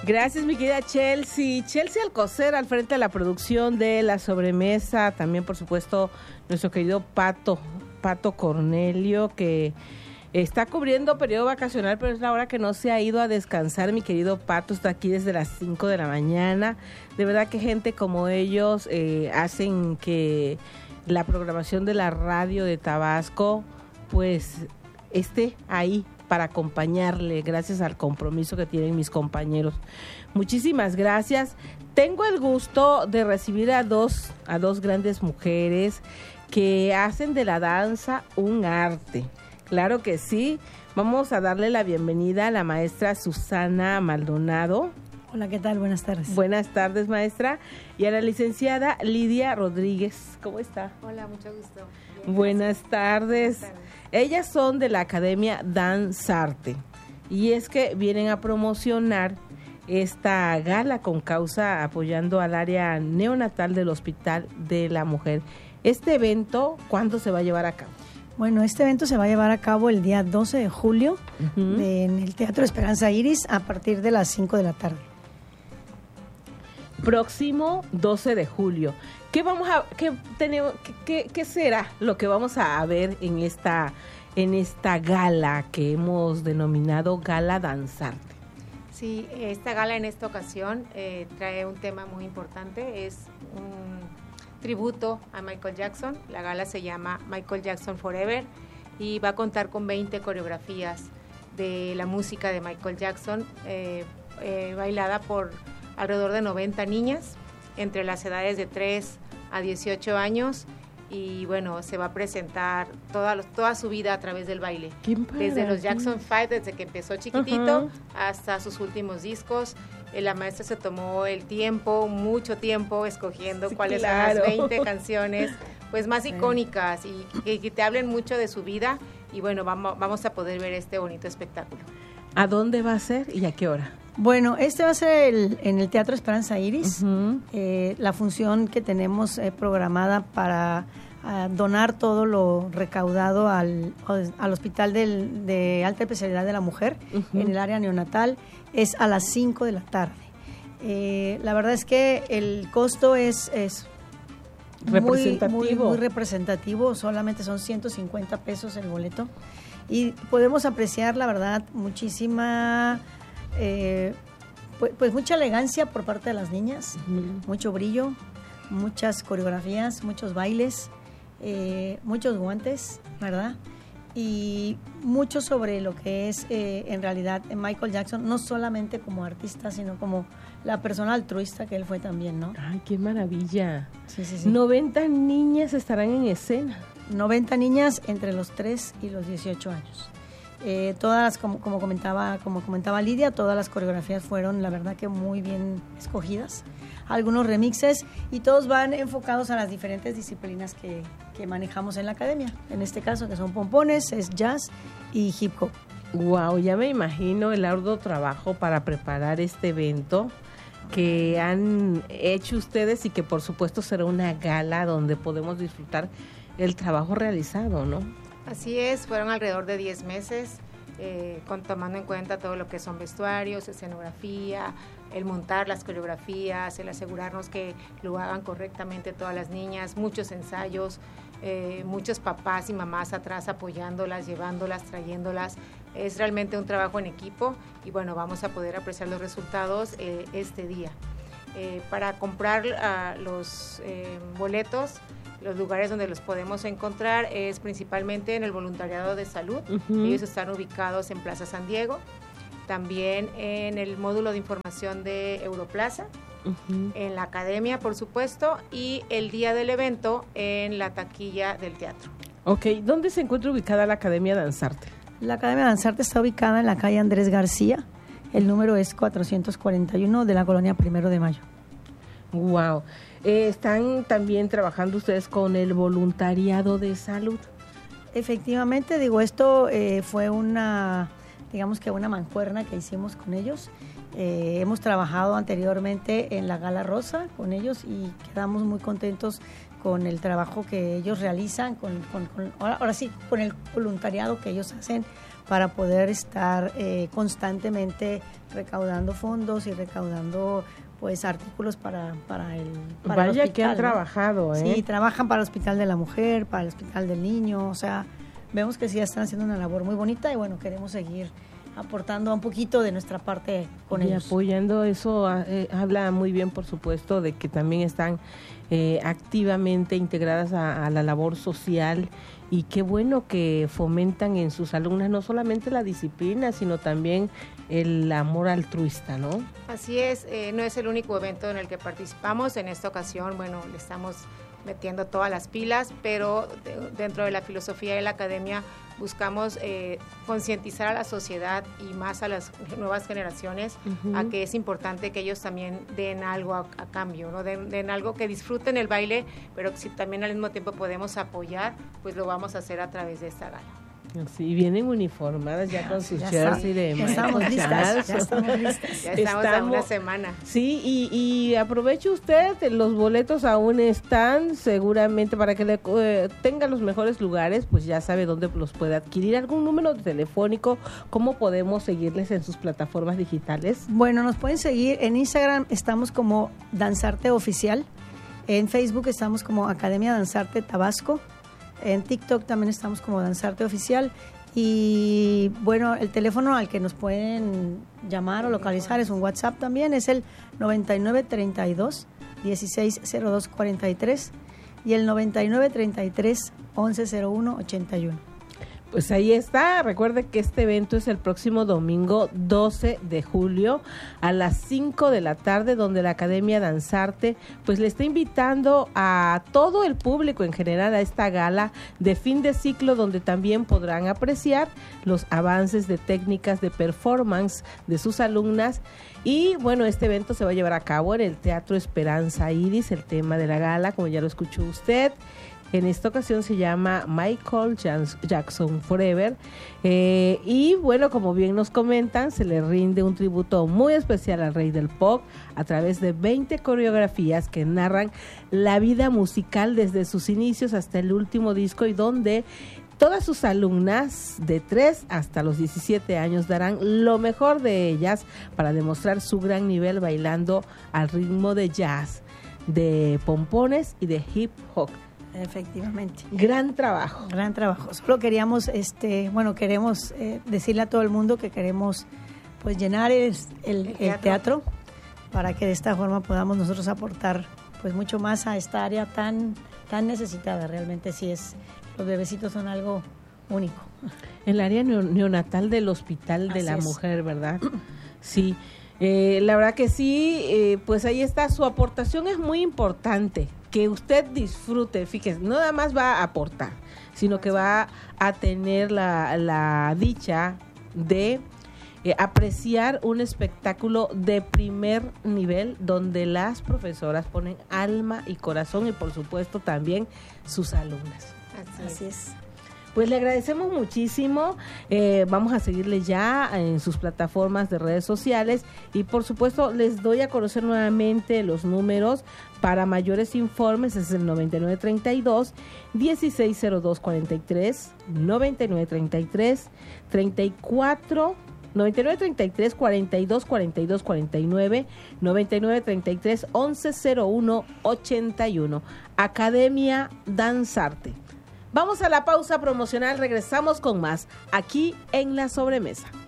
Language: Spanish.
Gracias, mi querida Chelsea. Chelsea Alcocer al frente de la producción de La Sobremesa. También, por supuesto, nuestro querido Pato Cornelio, que está cubriendo periodo vacacional, pero es la hora que no se ha ido a descansar. Mi querido Pato está aquí desde las 5 de la mañana. De verdad que gente como ellos hacen que la programación de la radio de Tabasco pues esté ahí para acompañarle, gracias al compromiso que tienen mis compañeros. Muchísimas gracias. Tengo el gusto de recibir a dos grandes mujeres que hacen de la danza un arte. Claro que sí. Vamos a darle la bienvenida a la maestra Susana Maldonado. Hola, ¿qué tal? Buenas tardes. Buenas tardes, maestra. Y a la licenciada Lidia Rodríguez. ¿Cómo está? Hola, mucho gusto. Bien, Buenas tardes. Buenas tardes. Ellas son de la Academia Danzarte y es que vienen a promocionar esta gala con causa apoyando al área neonatal del Hospital de la Mujer. Este evento, ¿cuándo se va a llevar a cabo? Bueno, este evento se va a llevar a cabo el día 12 de julio en el Teatro Esperanza Iris a partir de las 5 de la tarde. Próximo 12 de julio. ¿Qué será lo que vamos a ver en esta gala que hemos denominado Gala Danzarte? Sí, esta gala en esta ocasión trae un tema muy importante, es un tributo a Michael Jackson. La gala se llama Michael Jackson Forever y va a contar con 20 coreografías de la música de Michael Jackson, bailada por alrededor de 90 niñas entre las edades de 3 a 18 años y bueno, se va a presentar toda su vida a través del baile, desde los Jackson 5, desde que empezó chiquitito hasta sus últimos discos. La maestra se tomó el tiempo, mucho tiempo, escogiendo cuáles son las 20 canciones pues más icónicas y que te hablen mucho de su vida y bueno, vamos a poder ver este bonito espectáculo. ¿A dónde va a ser y a qué hora? Bueno, este va a ser en el Teatro Esperanza Iris, la función que tenemos programada para donar todo lo recaudado al Hospital de Alta Especialidad de la Mujer en el área neonatal, es a las 5 de la tarde. La verdad es que el costo es representativo. Muy representativo, solamente son 150 pesos el boleto y podemos apreciar, la verdad, muchísima... pues mucha elegancia por parte de las niñas, mucho brillo, muchas coreografías, muchos bailes, muchos guantes, ¿verdad? Y mucho sobre lo que es en realidad Michael Jackson, no solamente como artista, sino como la persona altruista que él fue también, ¿no? ¡Ay, qué maravilla! Sí, sí, sí. 90 niñas estarán en escena. 90 niñas entre los 3 y los 18 años. Todas, como comentaba Lidia, todas las coreografías fueron, la verdad, que muy bien escogidas. Algunos remixes y todos van enfocados a las diferentes disciplinas que manejamos en la academia. En este caso, que son pompones, es jazz y hip hop. Wow, ya me imagino el arduo trabajo para preparar este evento que han hecho ustedes y que por supuesto será una gala donde podemos disfrutar el trabajo realizado, ¿no? Así es, fueron alrededor de 10 meses, tomando en cuenta todo lo que son vestuarios, escenografía, el montar las coreografías, el asegurarnos que lo hagan correctamente todas las niñas, muchos ensayos, muchos papás y mamás atrás apoyándolas, llevándolas, trayéndolas. Es realmente un trabajo en equipo y bueno, vamos a poder apreciar los resultados este día. Para comprar los boletos, los lugares donde los podemos encontrar es principalmente en el voluntariado de salud. Ellos están ubicados en Plaza San Diego, también en el módulo de información de Europlaza, en la academia, por supuesto, y el día del evento en la taquilla del teatro. Ok, ¿dónde se encuentra ubicada la Academia Danzarte? La Academia Danzarte está ubicada en la calle Andrés García. El número es 441 de la colonia 1 de Mayo. Wow. ¿Están también trabajando ustedes con el voluntariado de salud? Efectivamente, esto fue una mancuerna que hicimos con ellos. Hemos trabajado anteriormente en la Gala Rosa con ellos y quedamos muy contentos con el trabajo que ellos realizan, con el voluntariado que ellos hacen para poder estar constantemente recaudando fondos y recaudando pues artículos para el Vaya hospital, que han ¿no? trabajado, Sí, trabajan para el Hospital de la Mujer, para el Hospital del Niño, o sea, vemos que sí están haciendo una labor muy bonita y bueno, queremos seguir aportando un poquito de nuestra parte con ellos. Apoyando eso, habla muy bien, por supuesto, de que también están activamente integradas a la labor social, y qué bueno que fomentan en sus alumnas no solamente la disciplina, sino también el amor altruista, ¿no? Así es, no es el único evento en el que participamos. En esta ocasión, bueno, le estamos metiendo todas las pilas, pero dentro de la filosofía de la academia buscamos concientizar a la sociedad y más a las nuevas generaciones a que es importante que ellos también den algo a cambio, ¿no? Den algo, que disfruten el baile, pero si también al mismo tiempo podemos apoyar, pues lo vamos a hacer a través de esta gala. Sí, vienen uniformadas ya con sus jersey de ya estamos listas, Ya estamos a una semana. Sí, y aproveche usted, los boletos aún están, seguramente para que tenga los mejores lugares, pues ya sabe dónde los puede adquirir. ¿Algún número telefónico? ¿Cómo podemos seguirles en sus plataformas digitales? Bueno, nos pueden seguir en Instagram, estamos como Danzarte Oficial, en Facebook estamos como Academia Danzarte Tabasco, en TikTok también estamos como Danzarte Oficial, y bueno, el teléfono al que nos pueden llamar o localizar es un WhatsApp también, es el 9932 160243 y el 9933 1101 81. Pues ahí está, recuerde que este evento es el próximo domingo 12 de julio a las 5 de la tarde, donde la Academia Danzarte pues le está invitando a todo el público en general a esta gala de fin de ciclo, donde también podrán apreciar los avances de técnicas de performance de sus alumnas. Y bueno, este evento se va a llevar a cabo en el Teatro Esperanza Iris. El tema de la gala, como ya lo escuchó usted, en esta ocasión se llama Michael Jackson Forever. Y bueno, como bien nos comentan, se le rinde un tributo muy especial al rey del pop a través de 20 coreografías que narran la vida musical desde sus inicios hasta el último disco, y donde todas sus alumnas de 3 hasta los 17 años darán lo mejor de ellas para demostrar su gran nivel bailando al ritmo de jazz, de pompones y de hip hop. Efectivamente. Gran trabajo. Gran trabajo. Solo queríamos, queremos decirle a todo el mundo que queremos pues llenar el teatro para que de esta forma podamos nosotros aportar pues mucho más a esta área tan necesitada. Realmente sí es, los bebecitos son algo único. El área neonatal del Hospital de la Mujer, ¿verdad? Sí. La verdad que sí, pues ahí está, su aportación es muy importante, que usted disfrute, fíjese, no nada más va a aportar, sino que va a tener la dicha de apreciar un espectáculo de primer nivel, donde las profesoras ponen alma y corazón, y por supuesto también sus alumnas. Así es. Pues le agradecemos muchísimo, vamos a seguirle ya en sus plataformas de redes sociales, y por supuesto les doy a conocer nuevamente los números para mayores informes. Es el 9932 160243, 9933 34 9933 42 42 49, 9933 1101 81. Academia Danzarte. Vamos a la pausa promocional, regresamos con más aquí en La Sobremesa.